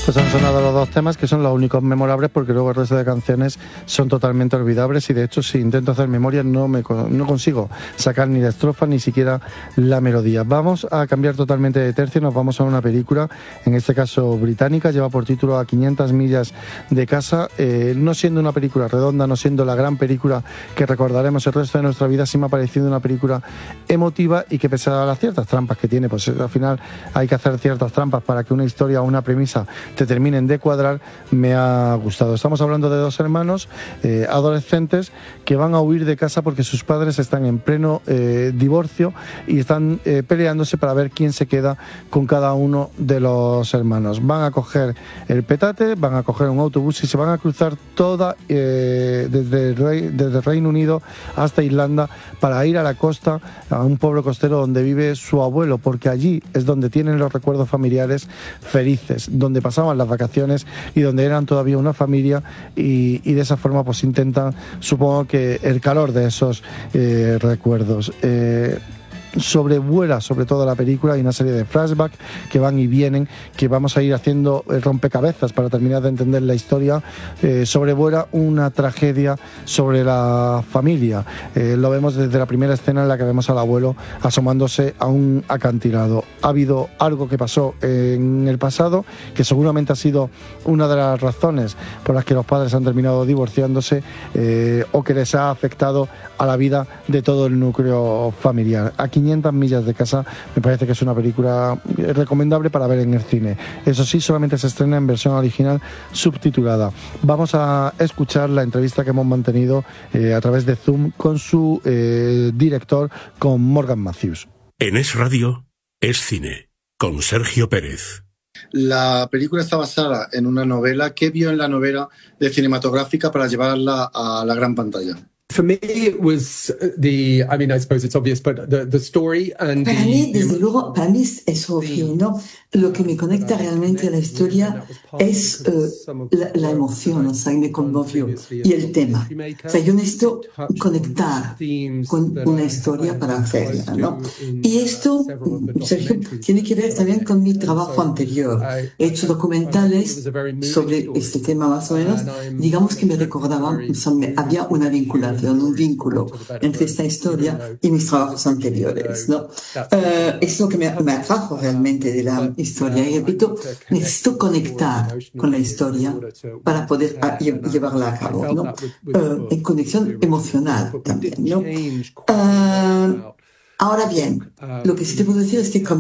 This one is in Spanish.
Pues han sonado los dos temas que son los únicos memorables, porque luego el resto de canciones son totalmente olvidables, y de hecho si intento hacer memoria no consigo sacar ni la estrofa ni siquiera la melodía. Vamos a cambiar totalmente de tercio, nos vamos a una película, en este caso británica, lleva por título A 500 millas de casa. No siendo una película redonda, no siendo la gran película que recordaremos el resto de nuestra vida, sí me ha parecido una película emotiva, y que pese a las ciertas trampas que tiene, pues al final hay que hacer ciertas trampas para que una historia o una premisa te terminen de cuadrar, me ha gustado. Estamos hablando de dos hermanos adolescentes que van a huir de casa porque sus padres están en pleno divorcio y están peleándose para ver quién se queda con cada uno de los hermanos. Van a coger el petate, van a coger un autobús y se van a cruzar toda desde el Reino Unido hasta Irlanda para ir a la costa, a un pueblo costero donde vive su abuelo, porque allí es donde tienen los recuerdos familiares felices, donde pasaban las vacaciones y donde eran todavía una familia, y de esa forma pues intentan, supongo que el calor de esos recuerdos. Sobrevuela sobre todo la película, hay una serie de flashbacks que van y vienen, que vamos a ir haciendo rompecabezas para terminar de entender la historia. Sobrevuela una tragedia sobre la familia. Lo vemos desde la primera escena en la que vemos al abuelo asomándose a un acantilado. Ha habido algo que pasó en el pasado que seguramente ha sido una de las razones por las que los padres han terminado divorciándose, o que les ha afectado a la vida de todo el núcleo familiar. A 500 millas de casa me parece que es una película recomendable para ver en el cine. Eso sí, solamente se estrena en versión original subtitulada. Vamos a escuchar la entrevista que hemos mantenido a través de Zoom con su director, con Morgan Matthews. En Es Radio, Es Cine, con Sergio Pérez. La película está basada en una novela. ¿Qué vio en la novela de cinematográfica para llevarla a la gran pantalla? For me, it was I suppose it's obvious, but the story and para mí, desde luego, para mí es obvio, ¿no? Lo que me conecta realmente a la historia es la emoción, o sea, me conmovió, y el tema. O sea, yo necesito conectar con una historia para hacerla, ¿no? Y esto, Sergio, tiene que ver también con mi trabajo anterior. He hecho documentales sobre este tema más o menos. Digamos que me recordaban, o sea, había una vinculación, un vínculo entre esta historia y mis trabajos anteriores, ¿no? Es lo que me atrajo realmente de la historia. Y repito, necesito conectar con la historia para poder llevarla a cabo, ¿no? En conexión emocional también, ¿no? Ahora bien, lo que sí te puedo decir es que